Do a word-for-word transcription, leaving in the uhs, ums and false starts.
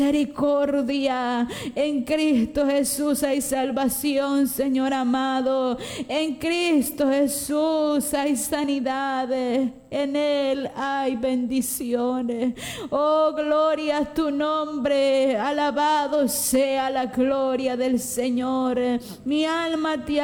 misericordia. En Cristo Jesús hay salvación, Señor amado. En Cristo Jesús hay sanidad. En Él hay bendiciones. Oh, gloria a tu nombre. Alabado sea la gloria del Señor. Mi alma te